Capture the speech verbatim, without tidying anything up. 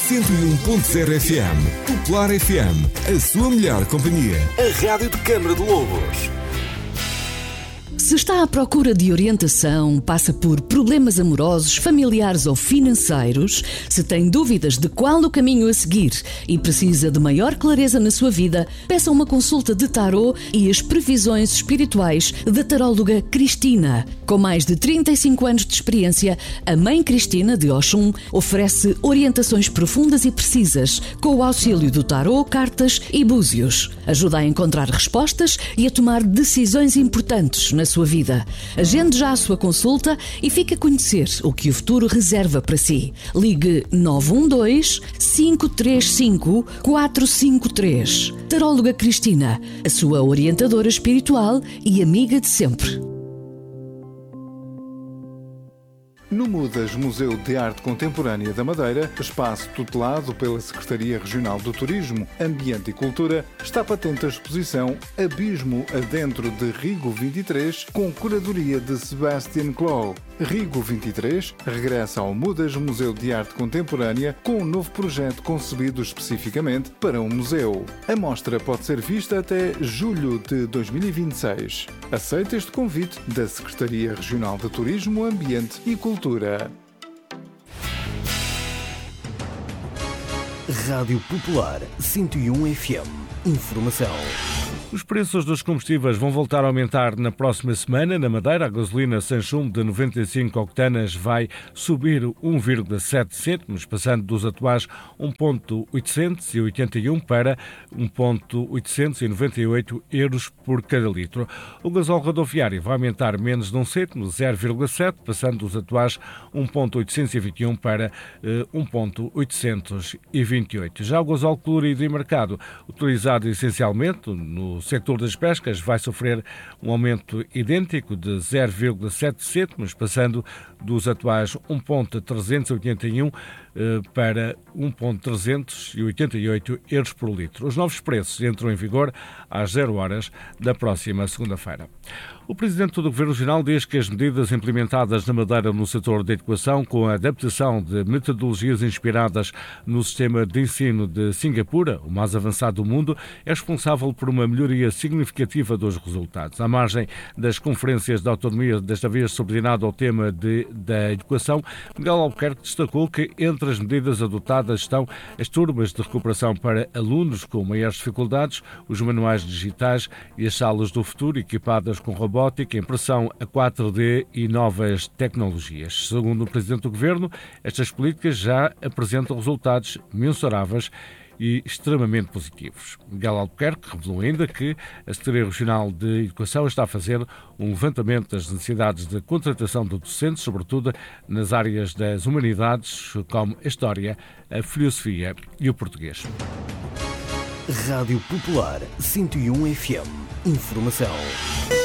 cento e um ponto zero F M. Popular F M, a sua melhor companhia. A rádio de Câmara de Lobos. Se está à procura de orientação, passa por problemas amorosos, familiares ou financeiros, se tem dúvidas de qual o caminho a seguir e precisa de maior clareza na sua vida, peça uma consulta de tarô e as previsões espirituais da taróloga Cristina. Com mais de trinta e cinco anos de experiência, a Mãe Cristina de Oxum oferece orientações profundas e precisas, com o auxílio do tarô, cartas e búzios. Ajuda a encontrar respostas e a tomar decisões importantes na sua vida. Agende já a sua consulta e fique a conhecer o que o futuro reserva para si. Ligue nove um dois, cinco três cinco, quatro cinco três. Taróloga Cristina, a sua orientadora espiritual e amiga de sempre. No Mudas Museu de Arte Contemporânea da Madeira, espaço tutelado pela Secretaria Regional do Turismo, Ambiente e Cultura, está patente a exposição Abismo Adentro de Rigo vinte e três, com curadoria de Sebastian Clow. Rigo vinte e três regressa ao Mudas Museu de Arte Contemporânea com um novo projeto concebido especificamente para um museu. A mostra pode ser vista até julho de dois mil e vinte e seis. Aceita este convite da Secretaria Regional de Turismo, Ambiente e Cultura. Rádio Popular cento e um F M. Informação. Os preços dos combustíveis vão voltar a aumentar na próxima semana. Na Madeira, a gasolina sem chumbo de noventa e cinco octanas vai subir um vírgula sete cêntimos, passando dos atuais um vírgula oitocentos e oitenta e um para um vírgula oitocentos e noventa e oito euros por cada litro. O gasóleo rodoviário vai aumentar menos de um cêntimo, zero vírgula sete, passando dos atuais um vírgula oitocentos e vinte e um para uh, um vírgula oitocentos e vinte e oito. Já o gasóleo colorido e marcado, utilizado essencialmente no O sector das pescas, vai sofrer um aumento idêntico de zero vírgula sete cêntimos, passando dos atuais um vírgula trezentos e oitenta e um para um vírgula trezentos e oitenta e oito euros por litro. Os novos preços entram em vigor às zero horas da próxima segunda-feira. O Presidente do Governo Regional diz que as medidas implementadas na Madeira no setor da educação, com a adaptação de metodologias inspiradas no sistema de ensino de Singapura, o mais avançado do mundo, é responsável por uma melhoria significativa dos resultados. À margem das conferências de autonomia, desta vez subordinado ao tema de, da educação, Miguel Albuquerque destacou que entre as medidas adotadas estão as turmas de recuperação para alunos com maiores dificuldades, os manuais digitais e as salas do futuro equipadas com robôs, robótica, impressão a quatro D e novas tecnologias. Segundo o Presidente do Governo, estas políticas já apresentam resultados mensuráveis e extremamente positivos. Miguel Albuquerque revelou ainda que a Secretaria Regional de Educação está a fazer um levantamento das necessidades de contratação de docentes, sobretudo nas áreas das humanidades, como a História, a Filosofia e o Português. Rádio Popular cento e um F M. Informação.